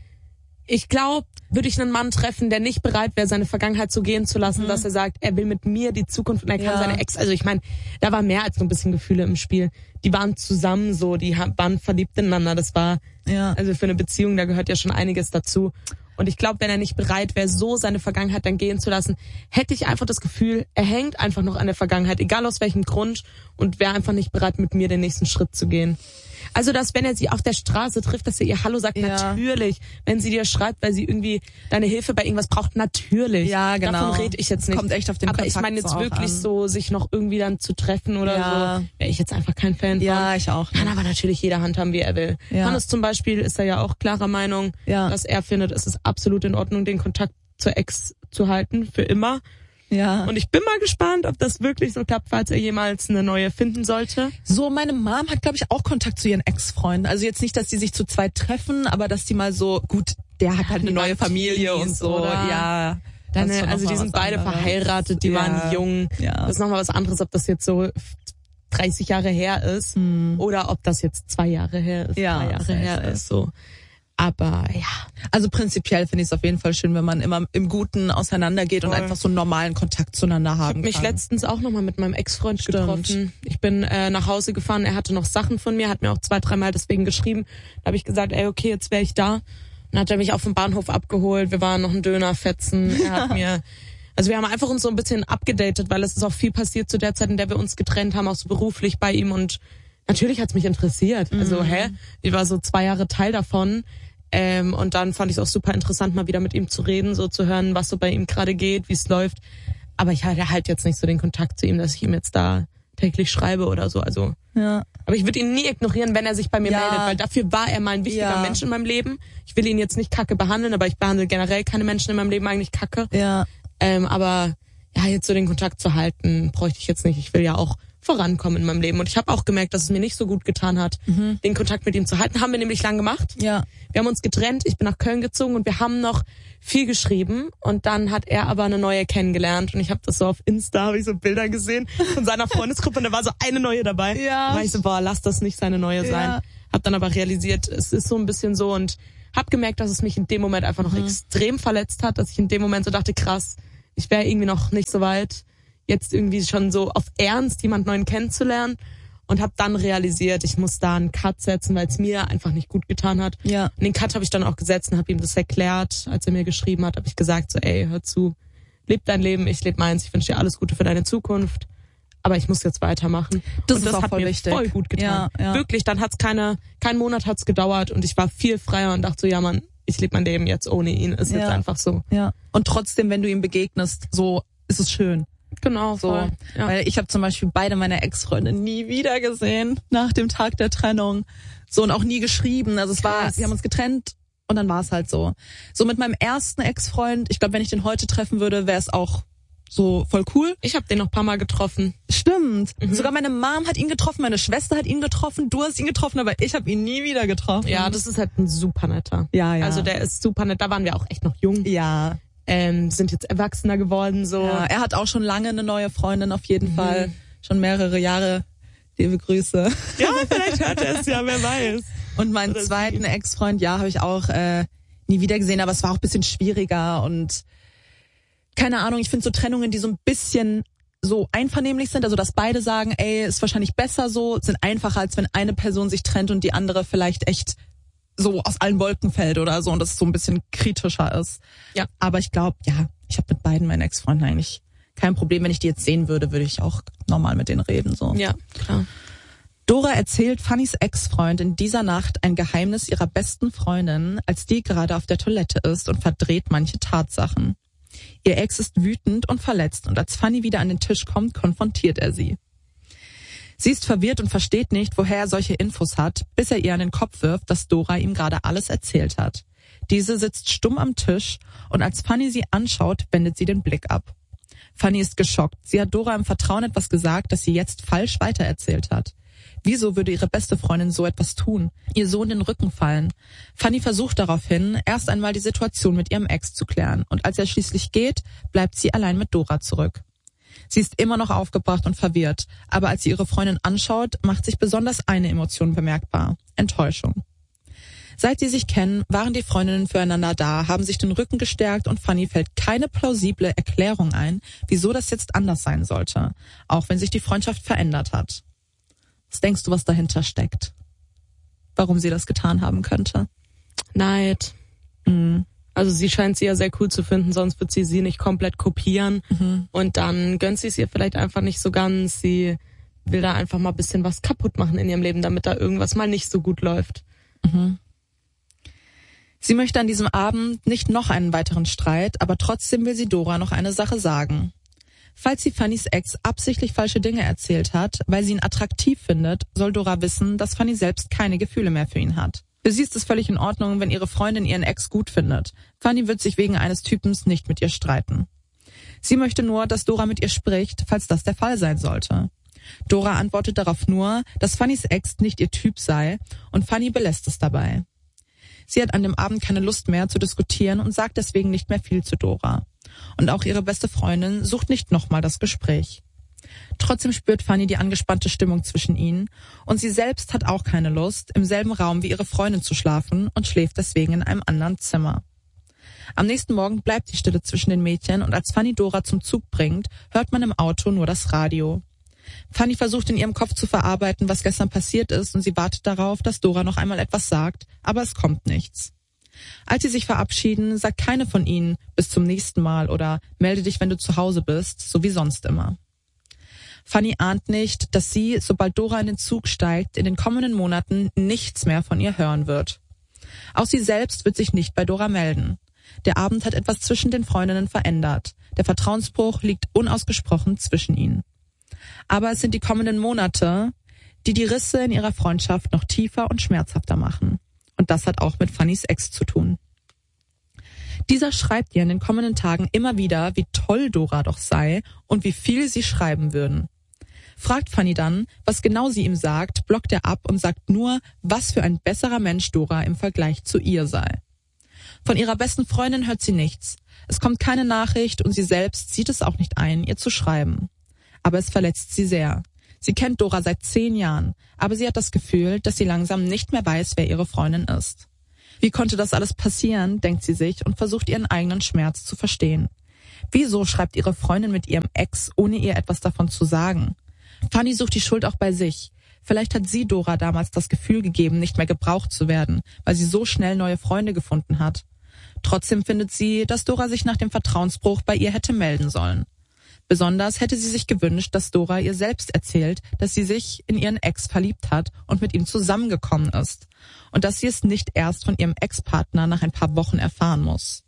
ich glaube, würde ich einen Mann treffen, der nicht bereit wäre, seine Vergangenheit so gehen zu lassen, mhm. dass er sagt, er will mit mir die Zukunft und er kann ja. seine Ex, also ich meine, da war mehr als nur ein bisschen Gefühle im Spiel. Die waren zusammen so, die waren verliebt ineinander, das war, ja. also für eine Beziehung, da gehört ja schon einiges dazu. Und ich glaube, wenn er nicht bereit wäre, so seine Vergangenheit dann gehen zu lassen, hätte ich einfach das Gefühl, er hängt einfach noch an der Vergangenheit, egal aus welchem Grund, und wäre einfach nicht bereit, mit mir den nächsten Schritt zu gehen. Also, dass wenn er sie auf der Straße trifft, dass er ihr Hallo sagt, ja. natürlich. Wenn sie dir schreibt, weil sie irgendwie deine Hilfe bei irgendwas braucht, natürlich. Ja, genau. Davon rede ich jetzt nicht. Kommt echt auf den Aber Kontakt ich meine jetzt so wirklich an. so, sich noch irgendwie dann zu treffen oder ja. so, wäre ich jetzt einfach kein Fan von. Ja, ich auch. Kann aber natürlich jeder handhaben, wie er will. Ja. Hannes zum Beispiel ist da ja auch klarer Meinung, ja. dass er findet, es ist absolut in Ordnung, den Kontakt zur Ex zu halten, für immer. Ja. Und ich bin mal gespannt, ob das wirklich so klappt, falls er jemals eine neue finden sollte. So, meine Mom hat, glaube ich, auch Kontakt zu ihren Ex-Freunden. Also jetzt nicht, dass die sich zu zweit treffen, aber dass die mal so, gut, der hat halt eine neue Familie und so. Oder? Ja. Deine, also die sind beide anderes. verheiratet, die ja. waren jung. Ja. Das ist nochmal was anderes, ob das jetzt so dreißig Jahre her ist hm. oder ob das jetzt zwei Jahre her ist, ja, drei Jahre her ist. So. Aber ja. Also prinzipiell finde ich es auf jeden Fall schön, wenn man immer im Guten auseinandergeht Voll. und einfach so einen normalen Kontakt zueinander haben kann. Ich habe mich letztens auch nochmal mit meinem Ex-Freund Stimmt. getroffen. Ich bin äh, nach Hause gefahren, er hatte noch Sachen von mir, hat mir auch zwei, dreimal deswegen geschrieben. Da habe ich gesagt, ey, okay, jetzt wäre ich da. Dann hat er mich auf dem Bahnhof abgeholt, wir waren noch einen Döner fetzen. Er hat mir, also wir haben einfach uns so ein bisschen abgedatet, weil es ist auch viel passiert zu der Zeit, in der wir uns getrennt haben, auch so beruflich bei ihm, und natürlich hat's mich interessiert. Mhm. Also, hä? Ich war so zwei Jahre Teil davon. Ähm, und dann fand ich es auch super interessant, mal wieder mit ihm zu reden, so zu hören, was so bei ihm gerade geht, wie es läuft. Aber ich hatte halt jetzt nicht so den Kontakt zu ihm, dass ich ihm jetzt da täglich schreibe oder so. Also, ja. Aber ich würde ihn nie ignorieren, wenn er sich bei mir ja. meldet, weil dafür war er mal ein wichtiger ja. Mensch in meinem Leben. Ich will ihn jetzt nicht kacke behandeln, aber ich behandle generell keine Menschen in meinem Leben eigentlich kacke. Ja. Ähm, aber ja, jetzt so den Kontakt zu halten, bräuchte ich jetzt nicht. Ich will ja auch vorankommen in meinem Leben. Und ich habe auch gemerkt, dass es mir nicht so gut getan hat, mhm. den Kontakt mit ihm zu halten. Haben wir nämlich lang gemacht. Ja. Wir haben uns getrennt, ich bin nach Köln gezogen und wir haben noch viel geschrieben. Und dann hat er aber eine neue kennengelernt. Und ich habe das so auf Insta, habe ich so Bilder gesehen von seiner Freundesgruppe und da war so eine neue dabei. Ja. Da war ich so, boah, lass das nicht seine neue sein. Ja. Hab dann aber realisiert, es ist so ein bisschen so und hab gemerkt, dass es mich in dem Moment einfach noch mhm. extrem verletzt hat, dass ich in dem Moment so dachte, krass, ich wäre irgendwie noch nicht so weit, jetzt irgendwie schon so auf Ernst jemand Neuen kennenzulernen und habe dann realisiert, ich muss da einen Cut setzen, weil es mir einfach nicht gut getan hat. Ja. Und den Cut habe ich dann auch gesetzt und habe ihm das erklärt. Als er mir geschrieben hat, habe ich gesagt so, ey, hör zu, leb dein Leben, ich lebe meins, ich wünsche dir alles Gute für deine Zukunft, aber ich muss jetzt weitermachen. Das und ist das auch hat voll mir wichtig. voll gut getan. Ja, ja. Wirklich, dann hat's keine, keinen Monat hat's gedauert und ich war viel freier und dachte so, ja Mann, ich lebe mein Leben jetzt ohne ihn, ist ja. jetzt einfach so. Ja. Und trotzdem, wenn du ihm begegnest, so ist es schön. Genau, so. voll. Ja. Weil ich habe zum Beispiel beide meine Ex-Freunde nie wieder gesehen nach dem Tag der Trennung. So und auch nie geschrieben. Also es Krass. war, wir haben uns getrennt und dann war es halt so. So mit meinem ersten Ex-Freund, ich glaube, wenn ich den heute treffen würde, wäre es auch so voll cool. Ich habe den noch ein paar Mal getroffen. Stimmt. Mhm. Sogar meine Mom hat ihn getroffen, meine Schwester hat ihn getroffen, du hast ihn getroffen, aber ich habe ihn nie wieder getroffen. Ja, das ist halt ein super netter. Ja, ja. Also der ist super nett. Da waren wir auch echt noch jung. Ja. Ähm, sind jetzt erwachsener geworden, so. Ja, er hat auch schon lange eine neue Freundin, auf jeden Mhm. Fall. Schon mehrere Jahre. Liebe Grüße. Ja, vielleicht hört er es ja, wer weiß. Und meinen Oder zweiten sie. Ex-Freund, ja, habe ich auch äh, nie wieder gesehen, aber es war auch ein bisschen schwieriger und keine Ahnung, ich finde so Trennungen, die so ein bisschen so einvernehmlich sind, also dass beide sagen, ey, ist wahrscheinlich besser so, sind einfacher, als wenn eine Person sich trennt und die andere vielleicht echt so aus allen Wolken fällt oder so und das so ein bisschen kritischer ist. Ja. Aber ich glaube, ja, ich habe mit beiden meinen Ex-Freunden eigentlich kein Problem. Wenn ich die jetzt sehen würde, würde ich auch normal mit denen reden. So. Ja, klar. Dora erzählt Fannys Ex-Freund in dieser Nacht ein Geheimnis ihrer besten Freundin, als die gerade auf der Toilette ist und verdreht manche Tatsachen. Ihr Ex ist wütend und verletzt und als Fanny wieder an den Tisch kommt, konfrontiert er sie. Sie ist verwirrt und versteht nicht, woher er solche Infos hat, bis er ihr an den Kopf wirft, dass Dora ihm gerade alles erzählt hat. Diese sitzt stumm am Tisch und als Fanny sie anschaut, wendet sie den Blick ab. Fanny ist geschockt. Sie hat Dora im Vertrauen etwas gesagt, das sie jetzt falsch weitererzählt hat. Wieso würde ihre beste Freundin so etwas tun? Ihr so in den Rücken fallen? Fanny versucht daraufhin, erst einmal die Situation mit ihrem Ex zu klären. Und als er schließlich geht, bleibt sie allein mit Dora zurück. Sie ist immer noch aufgebracht und verwirrt. Aber als sie ihre Freundin anschaut, macht sich besonders eine Emotion bemerkbar. Enttäuschung. Seit sie sich kennen, waren die Freundinnen füreinander da, haben sich den Rücken gestärkt und Fanny fällt keine plausible Erklärung ein, wieso das jetzt anders sein sollte. Auch wenn sich die Freundschaft verändert hat. Was denkst du, was dahinter steckt? Warum sie das getan haben könnte? Neid. Mhm. Also sie scheint sie ja sehr cool zu finden, sonst wird sie sie nicht komplett kopieren. Mhm. Und dann gönnt sie es ihr vielleicht einfach nicht so ganz. Sie will da einfach mal ein bisschen was kaputt machen in ihrem Leben, damit da irgendwas mal nicht so gut läuft. Mhm. Sie möchte an diesem Abend nicht noch einen weiteren Streit, aber trotzdem will sie Dora noch eine Sache sagen. Falls sie Fannys Ex absichtlich falsche Dinge erzählt hat, weil sie ihn attraktiv findet, soll Dora wissen, dass Fanny selbst keine Gefühle mehr für ihn hat. Für sie ist es völlig in Ordnung, wenn ihre Freundin ihren Ex gut findet. Fanny wird sich wegen eines Typens nicht mit ihr streiten. Sie möchte nur, dass Dora mit ihr spricht, falls das der Fall sein sollte. Dora antwortet darauf nur, dass Fannys Ex nicht ihr Typ sei und Fanny belässt es dabei. Sie hat an dem Abend keine Lust mehr zu diskutieren und sagt deswegen nicht mehr viel zu Dora. Und auch ihre beste Freundin sucht nicht nochmal das Gespräch. Trotzdem spürt Fanny die angespannte Stimmung zwischen ihnen und sie selbst hat auch keine Lust, im selben Raum wie ihre Freundin zu schlafen und schläft deswegen in einem anderen Zimmer. Am nächsten Morgen bleibt die Stille zwischen den Mädchen und als Fanny Dora zum Zug bringt, hört man im Auto nur das Radio. Fanny versucht in ihrem Kopf zu verarbeiten, was gestern passiert ist und sie wartet darauf, dass Dora noch einmal etwas sagt, aber es kommt nichts. Als sie sich verabschieden, sagt keine von ihnen bis zum nächsten Mal oder melde dich, wenn du zu Hause bist, so wie sonst immer. Fanny ahnt nicht, dass sie, sobald Dora in den Zug steigt, in den kommenden Monaten nichts mehr von ihr hören wird. Auch sie selbst wird sich nicht bei Dora melden. Der Abend hat etwas zwischen den Freundinnen verändert. Der Vertrauensbruch liegt unausgesprochen zwischen ihnen. Aber es sind die kommenden Monate, die die Risse in ihrer Freundschaft noch tiefer und schmerzhafter machen. Und das hat auch mit Fannys Ex zu tun. Dieser schreibt ihr in den kommenden Tagen immer wieder, wie toll Dora doch sei und wie viel sie schreiben würden. Fragt Fanny dann, was genau sie ihm sagt, blockt er ab und sagt nur, was für ein besserer Mensch Dora im Vergleich zu ihr sei. Von ihrer besten Freundin hört sie nichts. Es kommt keine Nachricht und sie selbst sieht es auch nicht ein, ihr zu schreiben. Aber es verletzt sie sehr. Sie kennt Dora seit zehn Jahren, aber sie hat das Gefühl, dass sie langsam nicht mehr weiß, wer ihre Freundin ist. Wie konnte das alles passieren, denkt sie sich und versucht ihren eigenen Schmerz zu verstehen. Wieso schreibt ihre Freundin mit ihrem Ex, ohne ihr etwas davon zu sagen? Fanny sucht die Schuld auch bei sich. Vielleicht hat sie Dora damals das Gefühl gegeben, nicht mehr gebraucht zu werden, weil sie so schnell neue Freunde gefunden hat. Trotzdem findet sie, dass Dora sich nach dem Vertrauensbruch bei ihr hätte melden sollen. Besonders hätte sie sich gewünscht, dass Dora ihr selbst erzählt, dass sie sich in ihren Ex verliebt hat und mit ihm zusammengekommen ist und dass sie es nicht erst von ihrem Ex-Partner nach ein paar Wochen erfahren muss.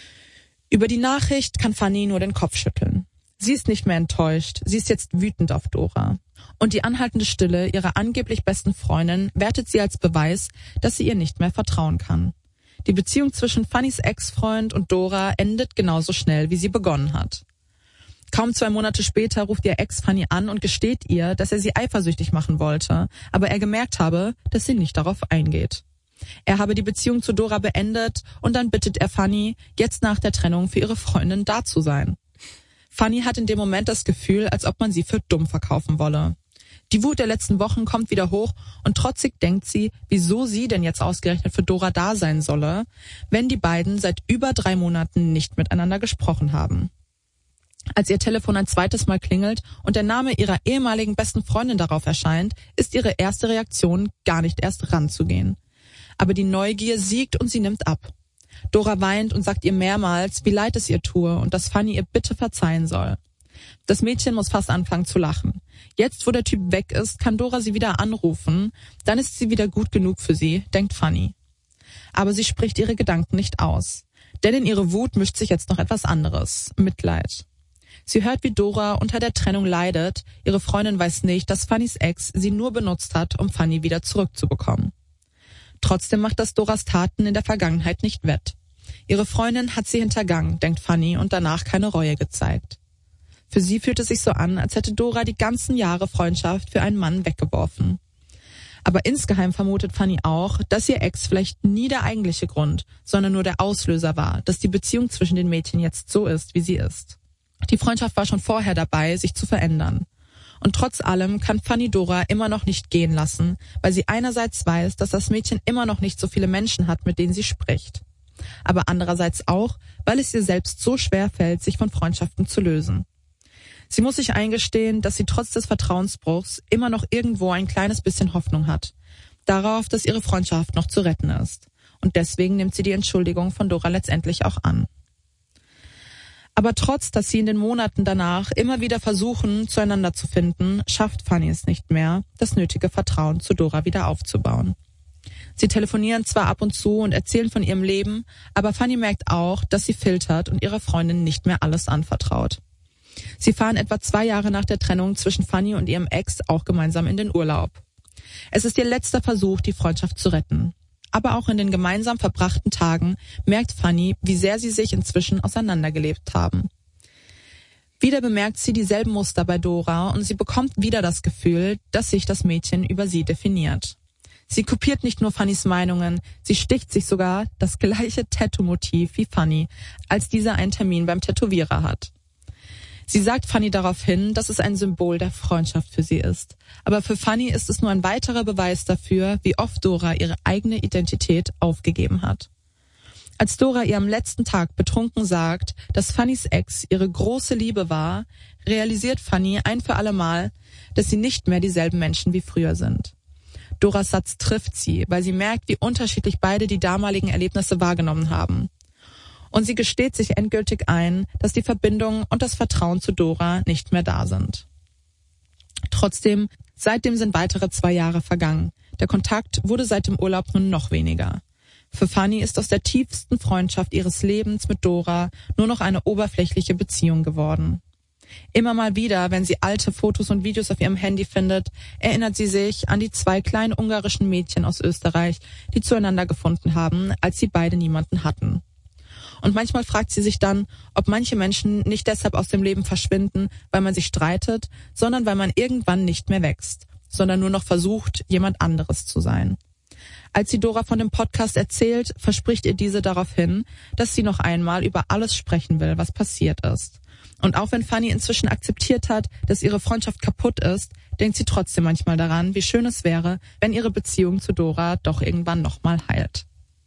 Über die Nachricht kann Fanny nur den Kopf schütteln. Sie ist nicht mehr enttäuscht, sie ist jetzt wütend auf Dora. Und die anhaltende Stille ihrer angeblich besten Freundin wertet sie als Beweis, dass sie ihr nicht mehr vertrauen kann. Die Beziehung zwischen Fannys Ex-Freund und Dora endet genauso schnell, wie sie begonnen hat. Kaum zwei Monate später ruft ihr Ex Fanny an und gesteht ihr, dass er sie eifersüchtig machen wollte, aber er gemerkt habe, dass sie nicht darauf eingeht. Er habe die Beziehung zu Dora beendet und dann bittet er Fanny, jetzt nach der Trennung für ihre Freundin da zu sein. Fanny hat in dem Moment das Gefühl, als ob man sie für dumm verkaufen wolle. Die Wut der letzten Wochen kommt wieder hoch und trotzig denkt sie, wieso sie denn jetzt ausgerechnet für Dora da sein solle, wenn die beiden seit über drei Monaten nicht miteinander gesprochen haben. Als ihr Telefon ein zweites Mal klingelt und der Name ihrer ehemaligen besten Freundin darauf erscheint, ist ihre erste Reaktion, gar nicht erst ranzugehen. Aber die Neugier siegt und sie nimmt ab. Dora weint und sagt ihr mehrmals, wie leid es ihr tue und dass Fanny ihr bitte verzeihen soll. Das Mädchen muss fast anfangen zu lachen. Jetzt, wo der Typ weg ist, kann Dora sie wieder anrufen, dann ist sie wieder gut genug für sie, denkt Fanny. Aber sie spricht ihre Gedanken nicht aus. Denn in ihre Wut mischt sich jetzt noch etwas anderes, Mitleid. Sie hört, wie Dora unter der Trennung leidet. Ihre Freundin weiß nicht, dass Fannys Ex sie nur benutzt hat, um Fanny wieder zurückzubekommen. Trotzdem macht das Doras Taten in der Vergangenheit nicht wett. Ihre Freundin hat sie hintergangen, denkt Fanny, und danach keine Reue gezeigt. Für sie fühlt es sich so an, als hätte Dora die ganzen Jahre Freundschaft für einen Mann weggeworfen. Aber insgeheim vermutet Fanny auch, dass ihr Ex vielleicht nie der eigentliche Grund, sondern nur der Auslöser war, dass die Beziehung zwischen den Mädchen jetzt so ist, wie sie ist. Die Freundschaft war schon vorher dabei, sich zu verändern. Und trotz allem kann Fanny Dora immer noch nicht gehen lassen, weil sie einerseits weiß, dass das Mädchen immer noch nicht so viele Menschen hat, mit denen sie spricht. Aber andererseits auch, weil es ihr selbst so schwer fällt, sich von Freundschaften zu lösen. Sie muss sich eingestehen, dass sie trotz des Vertrauensbruchs immer noch irgendwo ein kleines bisschen Hoffnung hat. Darauf, dass ihre Freundschaft noch zu retten ist. Und deswegen nimmt sie die Entschuldigung von Dora letztendlich auch an. Aber trotz, dass sie in den Monaten danach immer wieder versuchen, zueinander zu finden, schafft Fanny es nicht mehr, das nötige Vertrauen zu Dora wieder aufzubauen. Sie telefonieren zwar ab und zu und erzählen von ihrem Leben, aber Fanny merkt auch, dass sie filtert und ihrer Freundin nicht mehr alles anvertraut. Sie fahren etwa zwei Jahre nach der Trennung zwischen Fanny und ihrem Ex auch gemeinsam in den Urlaub. Es ist ihr letzter Versuch, die Freundschaft zu retten. Aber auch in den gemeinsam verbrachten Tagen merkt Fanny, wie sehr sie sich inzwischen auseinandergelebt haben. Wieder bemerkt sie dieselben Muster bei Dora und sie bekommt wieder das Gefühl, dass sich das Mädchen über sie definiert. Sie kopiert nicht nur Fannys Meinungen, sie sticht sich sogar das gleiche Tattoo-Motiv wie Fanny, als dieser einen Termin beim Tätowierer hat. Sie sagt Fanny darauf hin, dass es ein Symbol der Freundschaft für sie ist. Aber für Fanny ist es nur ein weiterer Beweis dafür, wie oft Dora ihre eigene Identität aufgegeben hat. Als Dora ihr am letzten Tag betrunken sagt, dass Fannys Ex ihre große Liebe war, realisiert Fanny ein für alle Mal, dass sie nicht mehr dieselben Menschen wie früher sind. Doras Satz trifft sie, weil sie merkt, wie unterschiedlich beide die damaligen Erlebnisse wahrgenommen haben. Und sie gesteht sich endgültig ein, dass die Verbindung und das Vertrauen zu Dora nicht mehr da sind. Trotzdem, seitdem sind weitere zwei Jahre vergangen. Der Kontakt wurde seit dem Urlaub nun noch weniger. Für Fanny ist aus der tiefsten Freundschaft ihres Lebens mit Dora nur noch eine oberflächliche Beziehung geworden. Immer mal wieder, wenn sie alte Fotos und Videos auf ihrem Handy findet, erinnert sie sich an die zwei kleinen ungarischen Mädchen aus Österreich, die zueinander gefunden haben, als sie beide niemanden hatten. Und manchmal fragt sie sich dann, ob manche Menschen nicht deshalb aus dem Leben verschwinden, weil man sich streitet, sondern weil man irgendwann nicht mehr wächst, sondern nur noch versucht, jemand anderes zu sein. Als sie Dora von dem Podcast erzählt, verspricht ihr diese darauf hin, dass sie noch einmal über alles sprechen will, was passiert ist. Und auch wenn Fanny inzwischen akzeptiert hat, dass ihre Freundschaft kaputt ist, denkt sie trotzdem manchmal daran, wie schön es wäre, wenn ihre Beziehung zu Dora doch irgendwann nochmal heilt.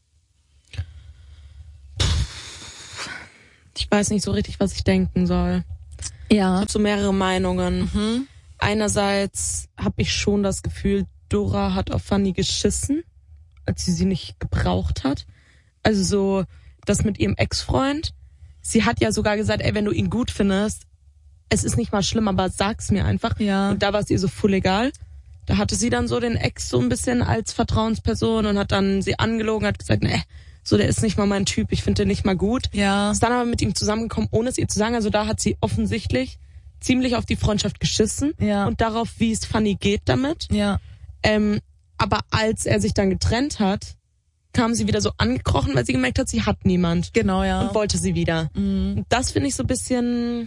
Ich weiß nicht so richtig, was ich denken soll. Ja. Ich habe so mehrere Meinungen. Mhm. Einerseits habe ich schon das Gefühl, Dora hat auf Fanny geschissen, als sie sie nicht gebraucht hat. Also so das mit ihrem Ex-Freund. Sie hat ja sogar gesagt, ey, wenn du ihn gut findest, es ist nicht mal schlimm, aber sag's mir einfach. Ja. Und da war es ihr so voll egal. Da hatte sie dann so den Ex so ein bisschen als Vertrauensperson und hat dann sie angelogen, hat gesagt, nee, so der ist nicht mal mein Typ, ich finde den nicht mal gut. Ja. Ist dann aber mit ihm zusammengekommen, ohne es ihr zu sagen. Also da hat sie offensichtlich ziemlich auf die Freundschaft geschissen. Ja. Und darauf, wie es Fanny geht damit. Ja. Ähm, aber als er sich dann getrennt hat, kam sie wieder so angekrochen, weil sie gemerkt hat, sie hat niemand. Genau, ja. Und wollte sie wieder. Mhm. Und das finde ich so ein bisschen...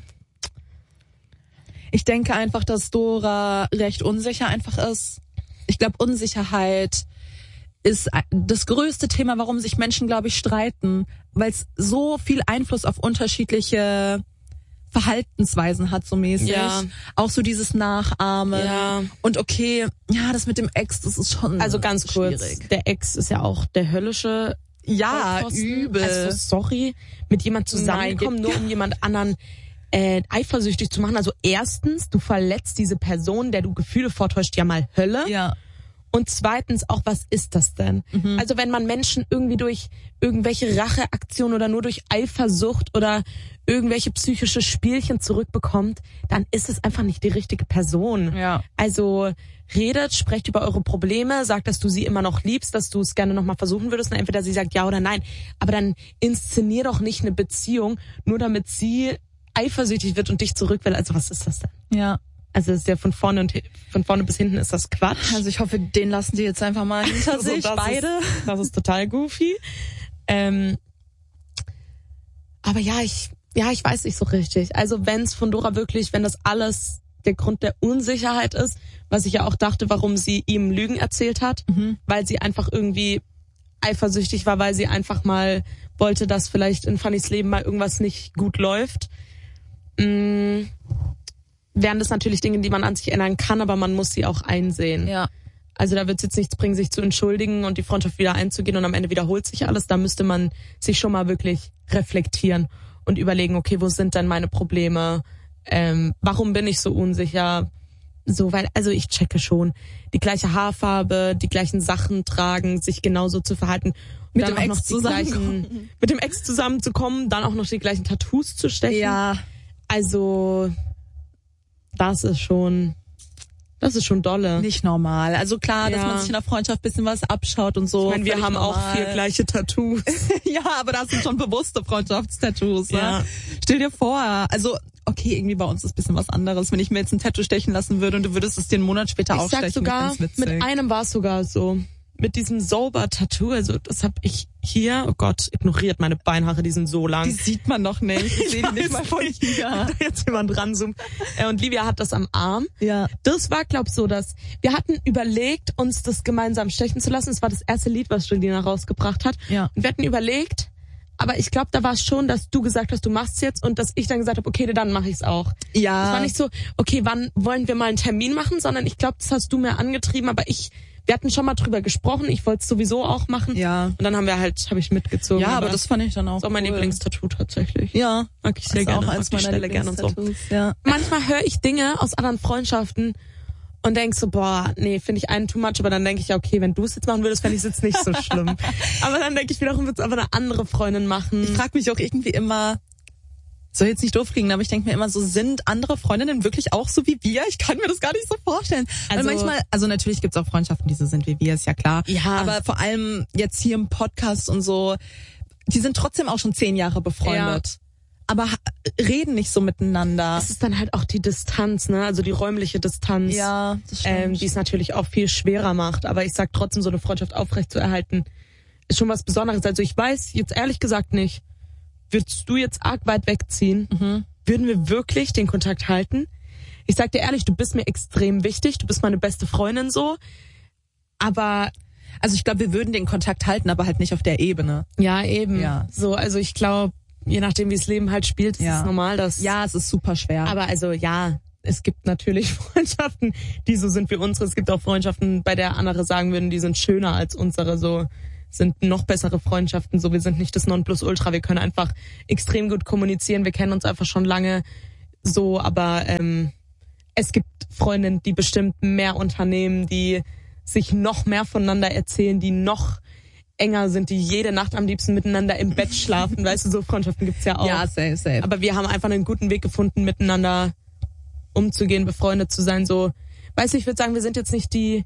Ich denke einfach, dass Dora recht unsicher einfach ist. Ich glaube, Unsicherheit ist das größte Thema, warum sich Menschen, glaube ich, streiten, weil es so viel Einfluss auf unterschiedliche Verhaltensweisen hat, so mäßig. Ja. Auch so dieses Nachahmen. Ja. Und okay, ja, das mit dem Ex, das ist schon Also ganz kurz, schwierig. der Ex ist ja auch der höllische Ja, Vollpfosten. übel. Also sorry, mit jemand zusammenkommen, nur um jemand anderen äh, eifersüchtig zu machen. Also erstens, du verletzt diese Person, der du Gefühle vortäuscht, ja mal Hölle. Ja. Und zweitens auch, was ist das denn? Mhm. Also wenn man Menschen irgendwie durch irgendwelche Racheaktionen oder nur durch Eifersucht oder irgendwelche psychische Spielchen zurückbekommt, dann ist es einfach nicht die richtige Person. Ja. Also redet, sprecht über eure Probleme, sagt, dass du sie immer noch liebst, dass du es gerne nochmal versuchen würdest und entweder sie sagt ja oder nein. Aber dann inszenier doch nicht eine Beziehung, nur damit sie eifersüchtig wird und dich zurück will. Also was ist das denn? Ja. Also es ist ja von vorne und von vorne bis hinten ist das Quatsch. Also ich hoffe, den lassen die jetzt einfach mal hinter Also sich, das beide. Ist, das ist total goofy. Ähm, aber ja, ich ja, ich weiß nicht so richtig. Also wenn es von Dora wirklich, wenn das alles der Grund der Unsicherheit ist, was ich ja auch dachte, warum sie ihm Lügen erzählt hat, mhm. weil sie einfach irgendwie eifersüchtig war, weil sie einfach mal wollte, dass vielleicht in Fannys Leben mal irgendwas nicht gut läuft. Mhm. Wären das natürlich Dinge, die man an sich ändern kann, aber man muss sie auch einsehen. Ja. Also da wird es jetzt nichts bringen, sich zu entschuldigen und die Freundschaft wieder einzugehen und am Ende wiederholt sich alles. Da müsste man sich schon mal wirklich reflektieren und überlegen, okay, wo sind denn meine Probleme? Ähm, warum bin ich so unsicher? So, weil, also ich checke schon, die gleiche Haarfarbe, die gleichen Sachen tragen, sich genauso zu verhalten. Und mit dann dem auch Ex noch die gleichen, mit dem Ex zusammenzukommen, dann auch noch die gleichen Tattoos zu stechen. Ja. Also das ist schon, das ist schon dolle. Nicht normal. Also klar, Ja. dass man sich in der Freundschaft ein bisschen was abschaut und so. Ich meine, wir Völlig haben normal. auch vier gleiche Tattoos. Ja, aber das sind schon bewusste Freundschaftstattoos. Ja. Ne? Stell dir vor, also okay, irgendwie bei uns ist ein bisschen was anderes. Wenn ich mir jetzt ein Tattoo stechen lassen würde und du würdest es dir einen Monat später Ich aufstechen, sag sogar, ganz witzig. mit einem war es sogar so. Mit diesem Sober-Tattoo, also das hab ich hier, oh Gott, ignoriert meine Beinhaare, die sind so lang. Die sieht man noch nicht. Ich sehe die nicht mal von hier. Da jetzt jemand ranzoomt. Äh, Und Livia hat das am Arm. Ja. Das war, glaub so, dass wir hatten überlegt, uns das gemeinsam stechen zu lassen. Das war das erste Lied, was Julina rausgebracht hat. Ja. Und wir hatten überlegt, aber ich glaube, da war es schon, dass du gesagt hast, du machst es jetzt und dass ich dann gesagt habe, okay, dann mache ich es auch. Ja. Es war nicht so, okay, wann wollen wir mal einen Termin machen, sondern ich glaube, das hast du mir angetrieben, aber ich, wir hatten schon mal drüber gesprochen, ich wollte es sowieso auch machen. Ja. Und dann haben wir halt, habe ich mitgezogen. Ja, aber das fand ich dann auch ist auch mein cool. Lieblingstattoo tatsächlich. Ja. Mag ich sehr ist gerne. auch eins Mag die meiner Stelle gerne und so. Lieblingstattoos. Ja. Manchmal höre ich Dinge aus anderen Freundschaften und denk so, boah, nee, finde ich einen too much, aber dann denke ich ja, okay, wenn du es jetzt machen würdest, fände ich es jetzt nicht so schlimm. Aber dann denke ich wiederum, würde es aber eine andere Freundin machen. Ich frage mich auch irgendwie immer, soll jetzt nicht doof klingen, aber ich denke mir immer so, sind andere Freundinnen wirklich auch so wie wir? Ich kann mir das gar nicht so vorstellen. Also- Weil manchmal, also natürlich gibt's auch Freundschaften, die so sind wie wir, ist ja klar. Ja. Aber vor allem jetzt hier im Podcast und so, die sind trotzdem auch schon zehn Jahre befreundet. Aber ha- reden nicht so miteinander. Es ist dann halt auch die Distanz, ne, also die räumliche Distanz. Ja, das stimmt. ähm, die es natürlich auch viel schwerer macht. Aber ich sag trotzdem, so eine Freundschaft aufrechtzuerhalten, ist schon was Besonderes. Also ich weiß jetzt ehrlich gesagt nicht, würdest du jetzt arg weit wegziehen, Mhm. würden wir wirklich den Kontakt halten? Ich sag dir ehrlich, du bist mir extrem wichtig, du bist meine beste Freundin so, aber Also ich glaube, wir würden den Kontakt halten, aber halt nicht auf der Ebene. ja, eben. Ja. So, also ich glaube, je nachdem, wie das Leben halt spielt, ist Ja. es normal, dass... Ja, es ist super schwer. Aber also ja, es gibt natürlich Freundschaften, die so sind wie unsere. Es gibt auch Freundschaften, bei der andere sagen würden, die sind schöner als unsere, so sind noch bessere Freundschaften. So, wir sind nicht das Nonplusultra, wir können einfach extrem gut kommunizieren, wir kennen uns einfach schon lange so, aber ähm, es gibt Freundinnen, die bestimmt mehr unternehmen, die sich noch mehr voneinander erzählen, die noch enger sind, die jede Nacht am liebsten miteinander im Bett schlafen. Weißt du, so Freundschaften gibt's ja auch. ja, safe, safe. Aber wir haben einfach einen guten Weg gefunden, miteinander umzugehen, befreundet zu sein. So, weißt du, ich würde sagen, wir sind jetzt nicht die,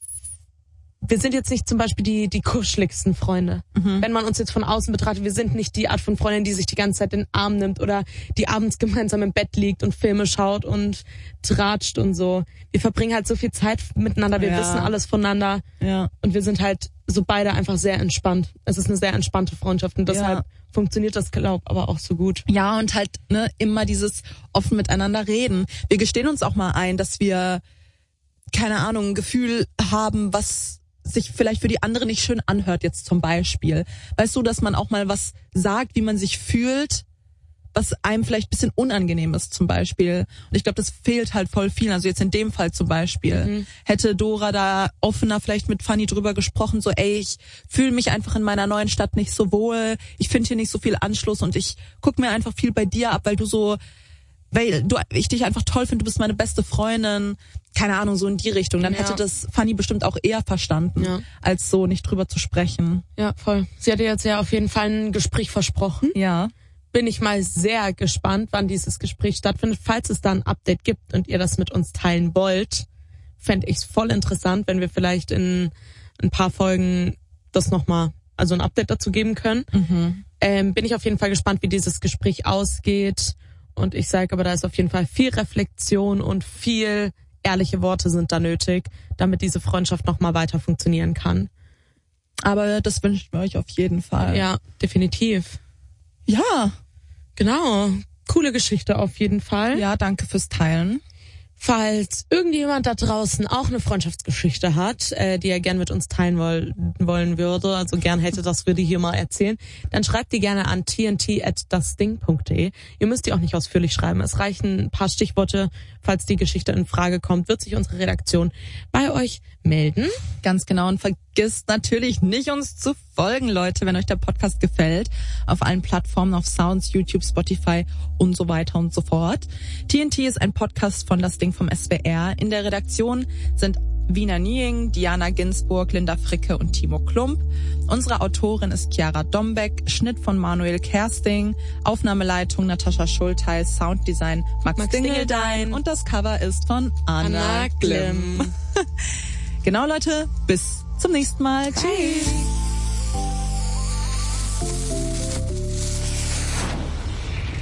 wir sind jetzt nicht zum Beispiel die die kuscheligsten Freunde. Mhm. Wenn man uns jetzt von außen betrachtet, wir sind nicht die Art von Freundin, die sich die ganze Zeit in den Arm nimmt oder die abends gemeinsam im Bett liegt und Filme schaut und tratscht und so. Wir verbringen halt so viel Zeit miteinander, wir Ja. wissen alles voneinander ja. und wir sind halt so beide einfach sehr entspannt. Es ist eine sehr entspannte Freundschaft und deshalb Ja. funktioniert das, glaub, aber auch so gut. Ja, und halt ne, immer dieses offen miteinander reden. Wir gestehen uns auch mal ein, dass wir, keine Ahnung, ein Gefühl haben, was sich vielleicht für die andere nicht schön anhört, jetzt zum Beispiel. Weißt du, dass man auch mal was sagt, wie man sich fühlt, was einem vielleicht ein bisschen unangenehm ist zum Beispiel. Und ich glaube, das fehlt halt voll viel. Also jetzt in dem Fall zum Beispiel. Mhm. Hätte Dora da offener vielleicht mit Fanny drüber gesprochen, so ey, ich fühle mich einfach in meiner neuen Stadt nicht so wohl, ich finde hier nicht so viel Anschluss und ich guck mir einfach viel bei dir ab, weil du so, weil du ich dich einfach toll finde, du bist meine beste Freundin, keine Ahnung, so in die Richtung. Dann Ja. hätte das Fanny bestimmt auch eher verstanden, Ja. als so nicht drüber zu sprechen. Ja, voll. Sie hat dir jetzt ja auf jeden Fall ein Gespräch versprochen. Ja. Bin ich mal sehr gespannt, wann dieses Gespräch stattfindet. Falls es da ein Update gibt und ihr das mit uns teilen wollt, fände ich es voll interessant, wenn wir vielleicht in ein paar Folgen das nochmal, also ein Update dazu geben können. Mhm. Ähm, bin ich auf jeden Fall gespannt, wie dieses Gespräch ausgeht. Und ich sage aber, da ist auf jeden Fall viel Reflexion und viel ehrliche Worte sind da nötig, damit diese Freundschaft nochmal weiter funktionieren kann. Aber das wünschen wir euch auf jeden Fall. Ja, definitiv. Ja. Genau. Coole Geschichte auf jeden Fall. Ja, danke fürs Teilen. Falls irgendjemand da draußen auch eine Freundschaftsgeschichte hat, äh, die er gern mit uns teilen woll- wollen würde, also gern hätte, das würde ich hier mal erzählen, dann schreibt die gerne an t n t at dasding punkt d e. Ihr müsst die auch nicht ausführlich schreiben. Es reichen ein paar Stichworte. Falls die Geschichte in Frage kommt, wird sich unsere Redaktion bei euch melden. Ganz genau. Und vergisst natürlich nicht, uns zu folgen, Leute, wenn euch der Podcast gefällt. Auf allen Plattformen, auf Sounds, YouTube, Spotify und so weiter und so fort. T N T ist ein Podcast von Das Ding vom S W R. In der Redaktion sind Wiener Niing, Diana Ginsburg, Linda Fricke und Timo Klump. Unsere Autorin ist Chiara Dombeck, Schnitt von Manuel Kersting, Aufnahmeleitung Natascha Schulteis, Sounddesign Max, Max Dingeldein Dingeldein. und das Cover ist von Anna, Anna Glimm. Glimm. Genau, Leute, bis zum nächsten Mal. Tschüss.